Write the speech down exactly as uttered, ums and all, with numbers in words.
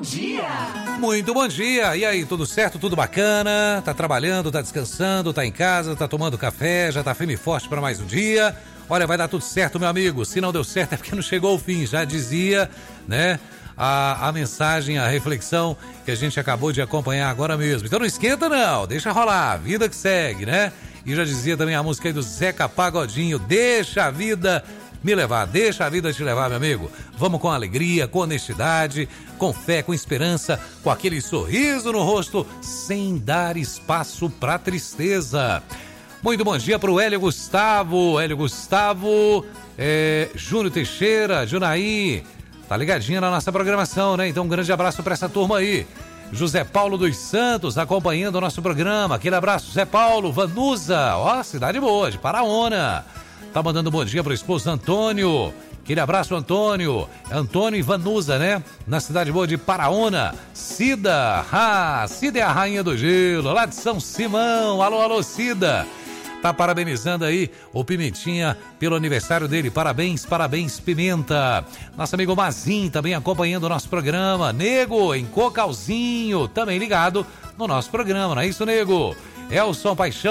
dia. Muito bom dia. E aí, tudo certo? Tudo bacana? Tá trabalhando, tá descansando, tá em casa, tá tomando café, já tá firme e forte para mais um dia? Olha, vai dar tudo certo, meu amigo. Se não deu certo é porque não chegou ao fim. Já dizia, né, a, a mensagem, a reflexão que a gente acabou de acompanhar agora mesmo. Então não esquenta não, deixa rolar, vida que segue, né? E já dizia também a música aí do Zeca Pagodinho, deixa a vida me levar, deixa a vida te levar, meu amigo. Vamos com alegria, com honestidade, com fé, com esperança, com aquele sorriso no rosto, sem dar espaço pra tristeza. Muito bom dia pro Hélio Gustavo, Hélio Gustavo, é, Júnior Teixeira, Junaí, tá ligadinha na nossa programação, né? Então um grande abraço pra essa turma aí. José Paulo dos Santos acompanhando o nosso programa, aquele abraço, José Paulo. Vanusa, ó, cidade boa, de Paraona. Tá mandando um bom dia pro esposo Antônio. Aquele abraço, Antônio. Antônio e Vanusa, né? Na cidade boa de Paraona. Cida. Ah, Cida é a rainha do gelo, lá de São Simão. Alô, alô, Cida. Tá parabenizando aí o Pimentinha pelo aniversário dele. Parabéns, parabéns, Pimenta. Nosso amigo Mazin também acompanhando o nosso programa. Nego, em Cocalzinho, também ligado no nosso programa, não é isso, Nego? Elson Paixão.